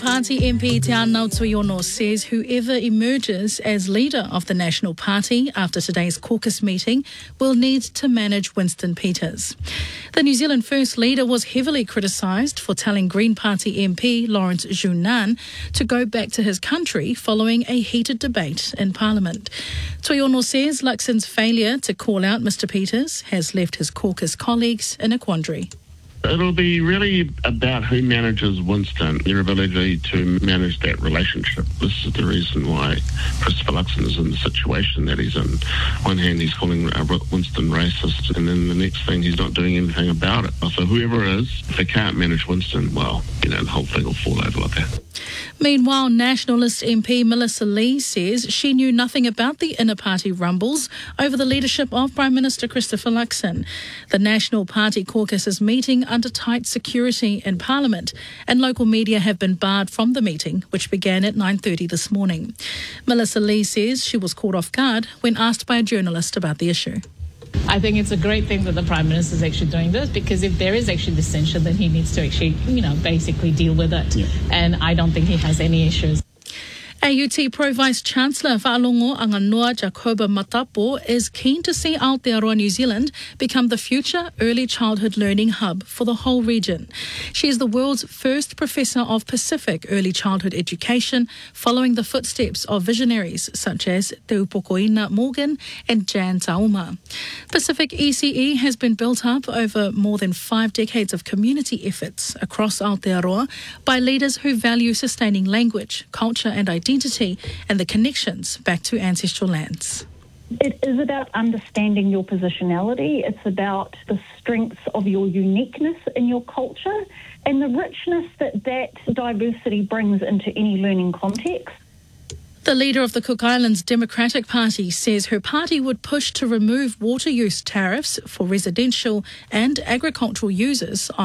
Party MP Te Anau Tuiono says whoever emerges as leader of the National Party after today's caucus meeting will need to manage Winston Peters. The New Zealand First Leader was heavily criticised for telling Green Party MP Lawrence Junan to go back to his country following a heated debate in Parliament. Tuiono says Luxon's failure to call out Mr Peters has left his caucus colleagues in a quandary. It'll be really about who manages Winston, their ability to manage that relationship. This is the reason why Christopher Luxon is in the situation that he's in. On one hand, he's calling Winston racist, and then the next thing, he's not doing anything about it. So whoever it is, if they can't manage Winston, well, the whole thing will fall over like that. Meanwhile, Nationalist MP Melissa Lee says she knew nothing about the inner-party rumbles over the leadership of Prime Minister Christopher Luxon. The National Party caucus is meeting under tight security in Parliament, and local media have been barred from the meeting, which began at 9:30 this morning. Melissa Lee says she was caught off guard when asked by a journalist about the issue. I think it's a great thing that the Prime Minister is actually doing this, because if there is actually dissension, then he needs to actually, basically deal with it. Yeah. And I don't think he has any issues. AUT Pro Vice-Chancellor Whaalongo Anganoa Jacoba Matapo is keen to see Aotearoa New Zealand become the future early childhood learning hub for the whole region. She is the world's first professor of Pacific early childhood education, following the footsteps of visionaries such as Te Upokoina Morgan and Jan Tauma. Pacific ECE has been built up over more than 5 decades of community efforts across Aotearoa by leaders who value sustaining language, culture and identity, and the connections back to ancestral lands. It is about understanding your positionality. It's about the strengths of your uniqueness in your culture and the richness that diversity brings into any learning context. The leader of the Cook Islands Democratic Party says her party would push to remove water use tariffs for residential and agricultural users